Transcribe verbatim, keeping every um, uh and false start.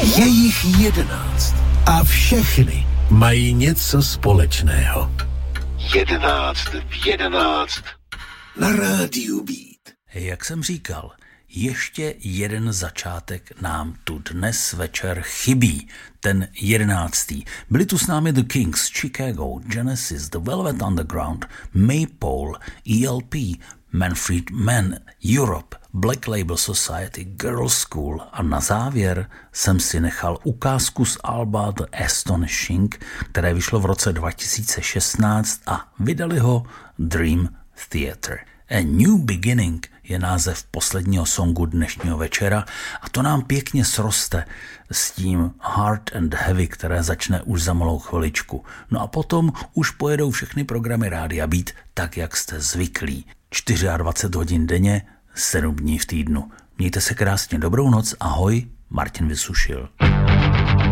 Je jich jedenáct a všechny mají něco společného. Jedenáct v jedenáct na rádiu Beat. Jak jsem říkal, ještě jeden začátek nám tu dnes večer chybí, ten jedenáctý. Byli tu s námi The Kings, Chicago, Genesis, The Velvet Underground, Maypole, E L P, Manfred Mann, Europe, Black Label Society, Girls School a na závěr jsem si nechal ukázku z alba The Astonishing, které vyšlo v roce dva tisíce šestnáct a vydali ho Dream Theater. A New Beginning je název posledního songu dnešního večera a to nám pěkně sroste s tím Hard and Heavy, které začne už za malou chviličku. No a potom už pojedou všechny programy Rádia Beat tak, jak jste zvyklí. dvacet čtyři hodin denně, sedm dní v týdnu. Mějte se krásně, dobrou noc, ahoj, Martin Vysušil.